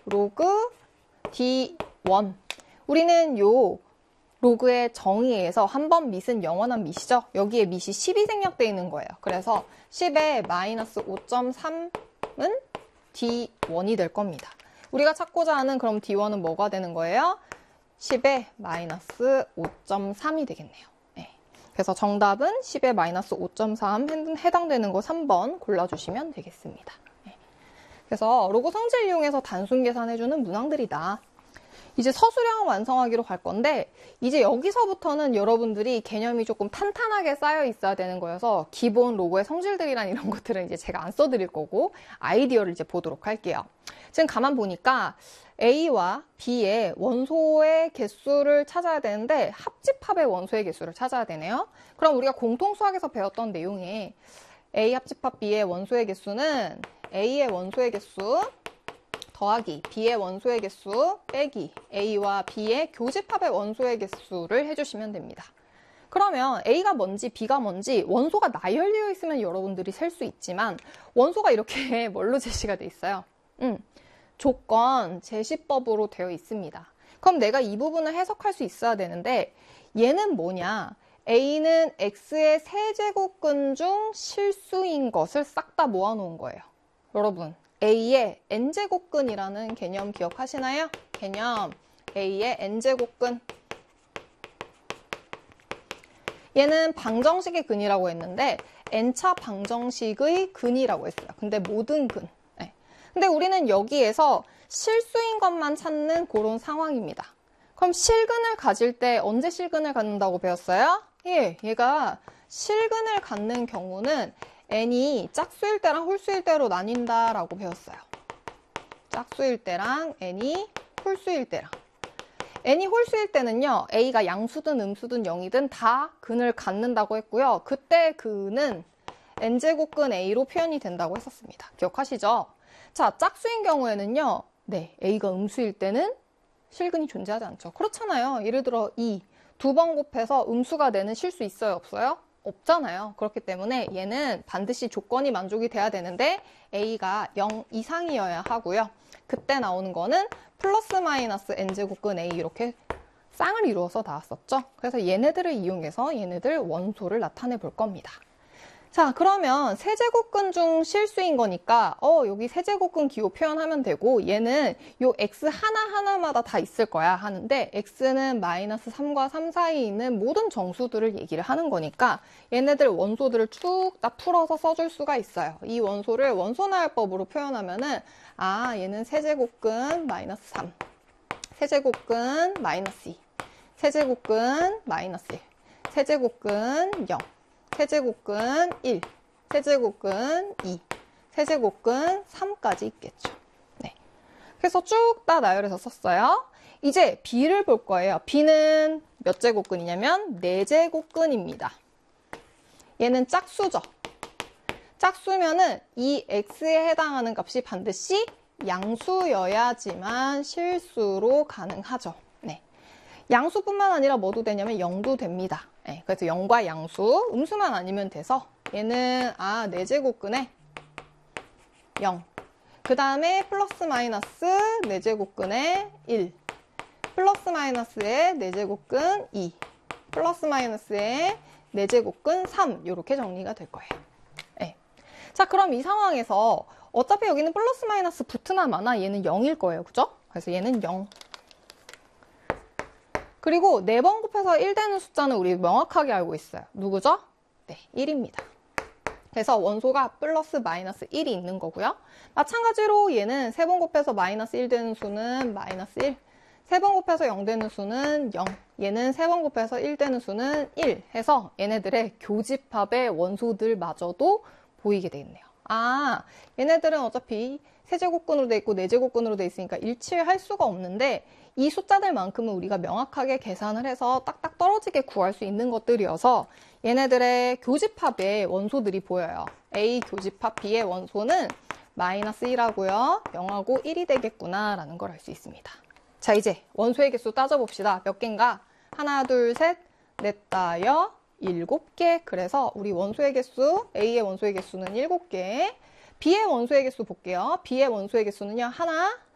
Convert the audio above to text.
로그 D1. 우리는 요 로그의 정의에서 한 번 밑은 영원한 밑이죠. 여기에 밑이 10이 생략되어 있는 거예요. 그래서 10에 마이너스 5.3은 D1이 될 겁니다. 우리가 찾고자 하는 그럼 D1은 뭐가 되는 거예요? 10에 마이너스 5.3이 되겠네요. 네. 그래서 정답은 10에 마이너스 5.3 해당되는 거 3번 골라주시면 되겠습니다. 네. 그래서 로그 성질 이용해서 단순 계산해주는 문항들이다. 이제 서술형 완성하기로 갈 건데 이제 여기서부터는 여러분들이 개념이 조금 탄탄하게 쌓여 있어야 되는 거여서 기본 로그의 성질들이란 이런 것들은 이제 제가 안 써드릴 거고 아이디어를 이제 보도록 할게요. 지금 가만 보니까 A와 B의 원소의 개수를 찾아야 되는데 합집합의 원소의 개수를 찾아야 되네요. 그럼 우리가 공통수학에서 배웠던 내용에 A 합집합 B의 원소의 개수는 A의 원소의 개수 더하기 B의 원소의 개수 빼기 A와 B의 교집합의 원소의 개수를 해주시면 됩니다. 그러면 A가 뭔지 B가 뭔지 원소가 나열되어 있으면 여러분들이 셀 수 있지만 원소가 이렇게 뭘로 제시가 돼 있어요? 조건 제시법으로 되어 있습니다. 그럼 내가 이 부분을 해석할 수 있어야 되는데 얘는 뭐냐? A는 X의 세제곱근 중 실수인 것을 싹 다 모아놓은 거예요. 여러분 A의 n제곱근이라는 개념 기억하시나요? 개념 A의 n제곱근. 얘는 방정식의 근이라고 했는데 n차 방정식의 근이라고 했어요. 근데 모든 근. 네. 근데 우리는 여기에서 실수인 것만 찾는 그런 상황입니다. 그럼 실근을 가질 때 언제 실근을 갖는다고 배웠어요? 예, 얘가 실근을 갖는 경우는 n이 짝수일 때랑 홀수일 때로 나뉜다라고 배웠어요. 짝수일 때랑 n이 홀수일 때랑. n이 홀수일 때는요. a가 양수든 음수든 0이든 다 근을 갖는다고 했고요. 그때 근은 n제곱근 a로 표현이 된다고 했었습니다. 기억하시죠? 자, 짝수인 경우에는요. 네, a가 음수일 때는 실근이 존재하지 않죠. 그렇잖아요. 예를 들어 2, 2번 곱해서 음수가 되는 실수 있어요? 없어요? 없잖아요. 그렇기 때문에 얘는 반드시 조건이 만족이 돼야 되는데 A가 0 이상이어야 하고요. 그때 나오는 거는 플러스 마이너스 n제곱근 A 이렇게 쌍을 이루어서 나왔었죠. 그래서 얘네들을 이용해서 얘네들 원소를 나타내 볼 겁니다. 자, 그러면 세제곱근 중 실수인 거니까 여기 세제곱근 기호 표현하면 되고 얘는 요 x 하나하나마다 다 있을 거야 하는데 x는 마이너스 3과 3 사이에 있는 모든 정수들을 얘기를 하는 거니까 얘네들 원소들을 쭉 다 풀어서 써줄 수가 있어요. 이 원소를 원소나열법으로 표현하면은 얘는 세제곱근 마이너스 3, 세제곱근 마이너스 2, 세제곱근 마이너스 1, 세제곱근 0, 세제곱근 1, 세제곱근 2, 세제곱근 3까지 있겠죠. 네. 그래서 쭉 다 나열해서 썼어요. 이제 B를 볼 거예요. B는 몇 제곱근이냐면 4제곱근입니다. 얘는 짝수죠. 짝수면은 이 X에 해당하는 값이 반드시 양수여야지만 실수로 가능하죠. 네. 양수뿐만 아니라 뭐도 되냐면 0도 됩니다. 네, 그래서 0과 양수, 음수만 아니면 돼서 얘는 4제곱근에 0. 그 다음에 플러스 마이너스 4제곱근에 1. 플러스 마이너스의 4제곱근 2. 플러스 마이너스의 4제곱근 3. 이렇게 정리가 될 거예요. 네. 자, 그럼 이 상황에서 어차피 여기는 플러스 마이너스 붙으나 마나 얘는 0일 거예요. 그죠? 그래서 얘는 0. 그리고 4번 곱해서 1 되는 숫자는 우리 명확하게 알고 있어요. 누구죠? 네, 1입니다. 그래서 원소가 플러스 마이너스 1이 있는 거고요. 마찬가지로 얘는 3번 곱해서 마이너스 1 되는 수는 마이너스 1. 3번 곱해서 0 되는 수는 0. 얘는 3번 곱해서 1 되는 수는 1 해서 얘네들의 교집합의 원소들마저도 보이게 돼 있네요. 얘네들은 어차피 세제곱근으로 돼 있고 4제곱근으로 돼 있으니까 일치할 수가 없는데 이 숫자들만큼은 우리가 명확하게 계산을 해서 딱딱 떨어지게 구할 수 있는 것들이어서 얘네들의 교집합의 원소들이 보여요. A 교집합 B의 원소는 마이너스 1하고요. 0하고 1이 되겠구나 라는 걸 알 수 있습니다. 자, 이제 원소의 개수 따져봅시다. 몇 개인가? 하나, 둘, 셋, 넷, 다여, 7개. 그래서 우리 원소의 개수, A의 원소의 개수는 7개. B의 원소의 개수 볼게요. B의 원소의 개수는요. 하나,